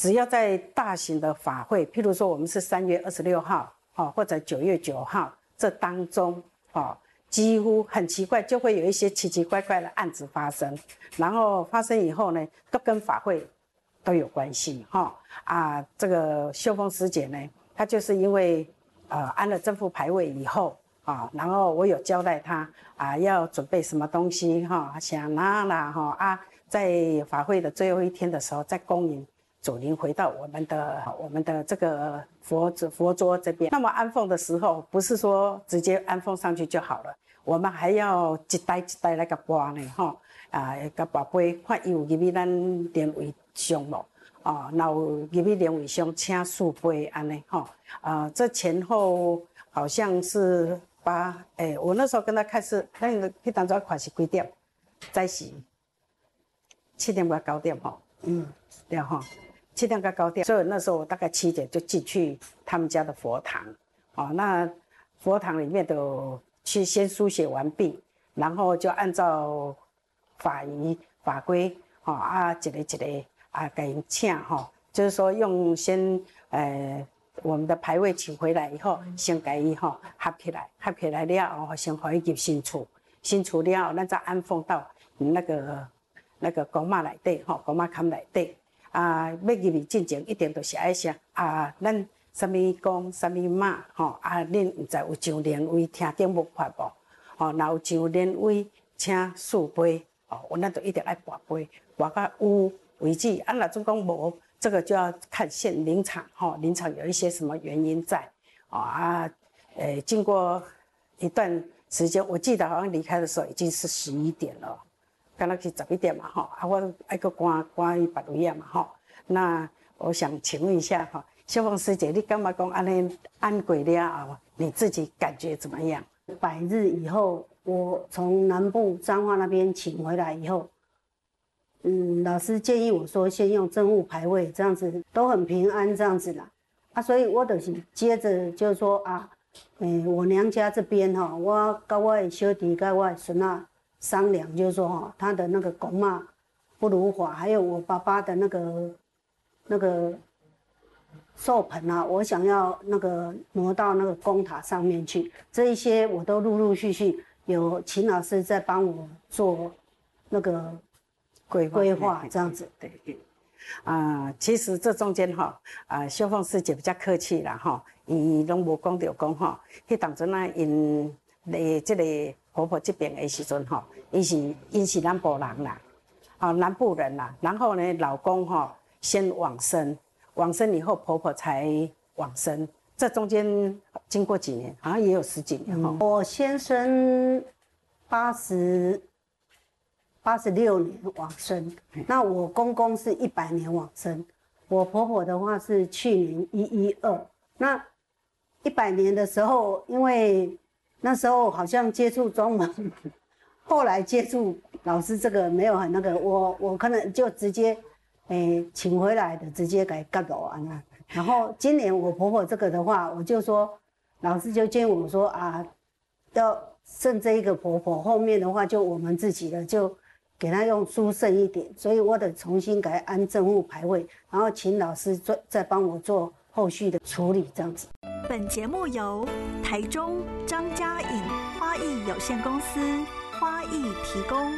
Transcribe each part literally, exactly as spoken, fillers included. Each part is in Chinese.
只要在大型的法会，譬如说我们是三月二十六号，哦，或者九月九号这当中，哦，几乎很奇怪，就会有一些奇奇怪怪的案子发生，然后发生以后呢，都跟法会都有关系，哈、哦、啊，这个秀凤师姐呢，她就是因为呃安了正副牌位以后。啊、哦，然后我有交代他啊，要准备什么东西哈，想拿啦哈啊，在法会的最后一天的时候，再恭迎祖灵回到我们的我们的这个佛佛桌这边。那么安奉的时候，不是说直接安奉上去就好了，我们还要一代一代来个播呢哈啊，个宝贝看伊有入去咱莲位上无啊，然后入去莲位上请四杯安尼哈啊，这前后好像是。八诶、欸，我那时候跟他开始，那个去当初看是几点？早时七点到九点吼，嗯，对哈，七点到九点。所以那时候我大概七点就进去他们家的佛堂，哦，那佛堂里面都去先书写完毕，然后就按照法仪法规，哦啊，一个一个啊给人请哈，就是说用先呃。我们的牌位请回来以后，先给伊吼合起来，合起来了后，先给伊入新厝，新厝了后，咱再安放到那个那个公妈内底吼，公妈龛内底啊。要入去进前，一定就是爱写啊，咱什么公什么妈吼啊，恁唔知有上莲位听经无法无？吼，若有上莲位请四杯哦，咱就一定爱跋杯，跋到有为止。啊，若总讲无。这个就要看现临场哈，临场有一些什么原因在啊？呃，经过一段时间，我记得好像离开的时候已经是十一点了，刚刚去十一点嘛哈，啊，我爱个关关于百路亚嘛哈。那我想请问一下哈，秀凤师姐，你干嘛讲安尼安过了后，你自己感觉怎么样？ 百日以后，我从南部彰化那边请回来以后。嗯，老师建议我说，先用正物牌位，这样子都很平安，这样子啦。啊，所以我就是接着就是说啊，诶、欸，我娘家这边哈，我跟我的小弟跟我的孙仔商量，就是说哈，他的那个公妈不如法，还有我爸爸的那个那个寿盆啊，我想要那个挪到那个公塔上面去，这一些我都陆陆续续有秦老师在帮我做那个。规划规划这样子， 对对，啊、呃，其实这中间哈，啊、呃，秀凤师姐比较客气啦哈，伊拢无讲着讲哈，迄当阵啊，因诶这个婆婆这边的时阵哈，伊是因是南部人啦，啊南部人啦，然后呢，老公哈先往生，往生以后婆婆才往生，这中间经过几年，好像也有十几年哈、嗯。 我先生八十。八十六年往生，那我公公是一百年往生，我婆婆的话是去年一一二。那一百年的时候，因为那时候好像接触中文，后来接触老师这个没有很那个，我我可能就直接诶、欸、请回来的，直接给割走完了。然后今年我婆婆这个的话，我就说老师就建议我说啊，要剩这一个婆婆，后面的话就我们自己的就。给他用殊胜一点，所以我得重新给他安正物牌位，然后请老师做再帮我做后续的处理，这样子。 本节目由台中张家颖花艺有限公司花艺提供。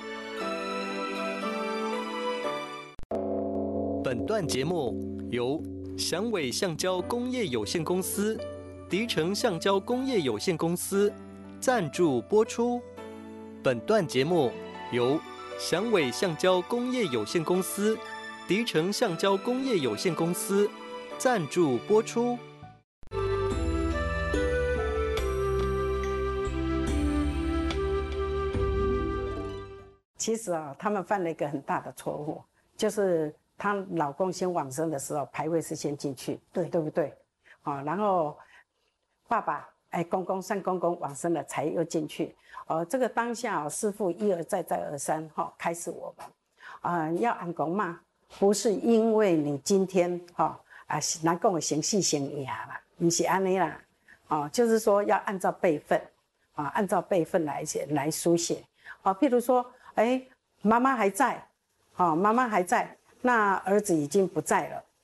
本段节目由祥伟橡胶工业有限公司、迪诚橡胶工业有限公司赞助播出。本段节目由祥伟橡胶工业有限公司、迪诚橡胶工业有限公司赞助播出。 其实啊，他们犯了一个很大的错误，就是她老公先往生的时候，牌位是先进去，对对不对？啊，然后爸爸。哎，公公、三公公往生了，才又进去。哦，这个当下、哦、师父一而再、再而三，哈、哦，开始我们，啊、呃，要按公嘛，不是因为你今天，哈、哦，啊，南讲的行事行义啦，不是安尼啦，哦，就是说要按照辈分，啊，按照辈分来写来书写，啊，譬如说，哎，妈妈还在，哦，妈妈还在，那儿子已经不在了，